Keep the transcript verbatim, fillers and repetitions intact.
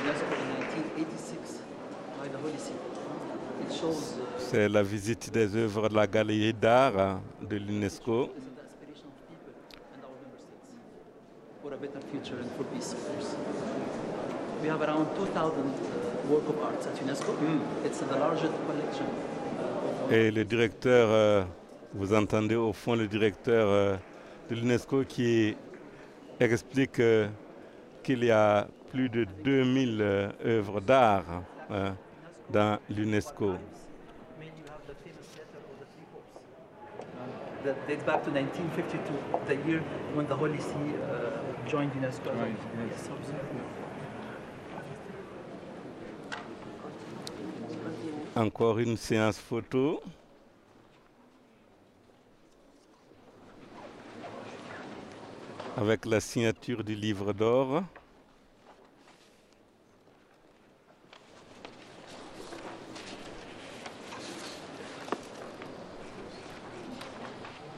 C'est la visite des œuvres de la galerie d'art de l'UNESCO. We have around two thousand uh, work of art at UNESCO. Mm. It's the largest collection. Uh, Et le directeur, euh, vous entendez au fond le directeur euh, de l'UNESCO qui explique euh, qu'il y a plus de deux mille euh, œuvres d'art euh, dans l'UNESCO. That dates back to nineteen fifty-two, the year when the Holy See uh, joined UNESCO. Right. Yes, absolutely. Encore une séance photo. Avec la signature du livre d'or.